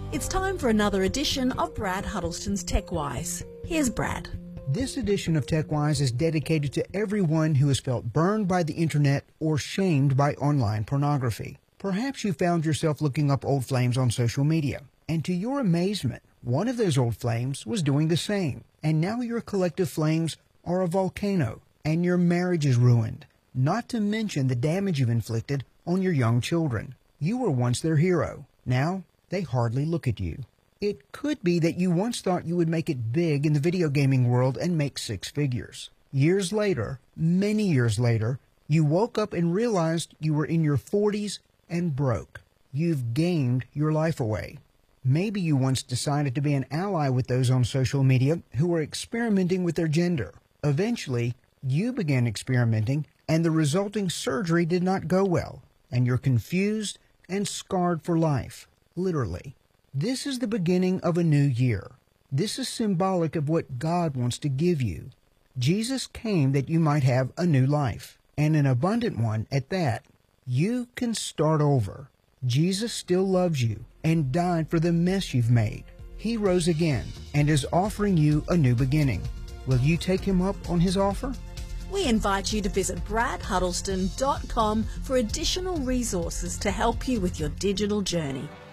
It's time for another edition of Brad Huddleston's TechWise. Here's Brad. This edition of TechWise is dedicated to everyone who has felt burned by the internet or shamed by online pornography. Perhaps you found yourself looking up old flames on social media, and to your amazement, one of those old flames was doing the same, and now your collective flames are a volcano, and your marriage is ruined, not to mention the damage you've inflicted on your young children. You were once their hero. Now, they hardly look at you. It could be that you once thought you would make it big in the video gaming world and make six figures. Years later, many years later, you woke up and realized you were in your 40s and broke. You've gamed your life away. Maybe you once decided to be an ally with those on social media who were experimenting with their gender. Eventually, you began experimenting, and the resulting surgery did not go well, and you're confused and scarred for life, literally. This is the beginning of a new year. This is symbolic of what God wants to give you. Jesus came that you might have a new life, and an abundant one at that. You can start over. Jesus still loves you and died for the mess you've made. He rose again and is offering you a new beginning. Will you take him up on his offer? We invite you to visit bradhuddleston.com for additional resources to help you with your digital journey.